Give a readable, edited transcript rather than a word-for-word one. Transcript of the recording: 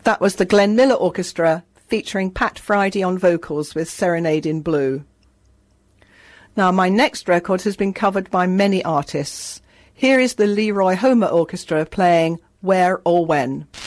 That was the Glenn Miller Orchestra featuring Pat Friday on vocals with Serenade in Blue. Now, my next record has been covered by many artists. Here is the Leroy Homer Orchestra playing Where or When.